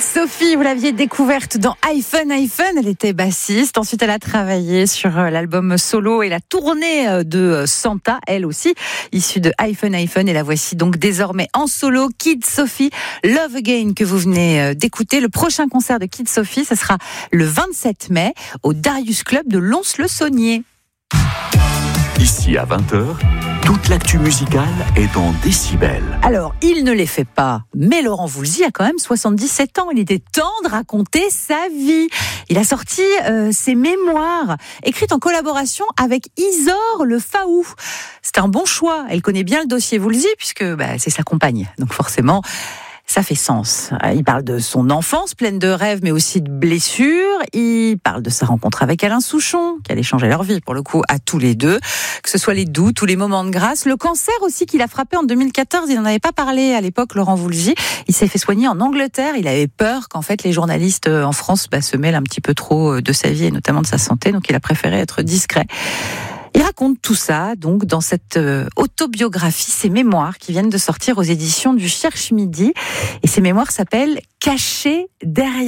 Sophie, vous l'aviez découverte dans iPhone. Elle était bassiste. Ensuite, elle a travaillé sur l'album solo et la tournée de Santa, elle aussi, issue de iPhone. Et la voici donc désormais en solo. Kid Sophie, Love Again, que vous venez d'écouter. Le prochain concert de Kid Sophie, ce sera le 27 mai au Darius Club de Lons-le-Saunier. Ici à 20h, toute l'actu musicale est en décibels. Alors, il ne les fait pas, mais Laurent Voulzy a quand même 77 ans. Il était temps de raconter sa vie. Il a sorti ses mémoires, écrites en collaboration avec Isor Le Faou. C'est un bon choix. Elle connaît bien le dossier Voulzy, puisque c'est sa compagne. Donc forcément, ça fait sens. Il parle de son enfance pleine de rêves, mais aussi de blessures. Il parle de sa rencontre avec Alain Souchon, qui allait changer leur vie, pour le coup, à tous les deux. Que ce soit les doutes ou les moments de grâce. Le cancer aussi qu'il a frappé en 2014. Il n'en avait pas parlé à l'époque, Laurent Voulzy. Il s'est fait soigner en Angleterre. Il avait peur qu'en fait, les journalistes en France se mêlent un petit peu trop de sa vie et notamment de sa santé. Donc, il a préféré être discret. Il raconte tout ça, donc, dans cette autobiographie, ses mémoires qui viennent de sortir aux éditions du Cherche Midi. Et ces mémoires s'appellent « Caché derrière ».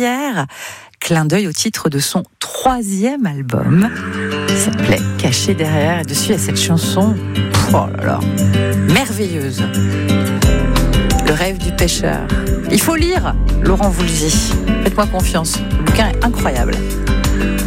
Clin d'œil au titre de son 3e album. Il s'appelait « Caché derrière ». Et dessus, il y a cette chanson, oh là là, merveilleuse. Le rêve du pêcheur. Il faut lire Laurent Voulzy. Faites-moi confiance. Le bouquin est incroyable.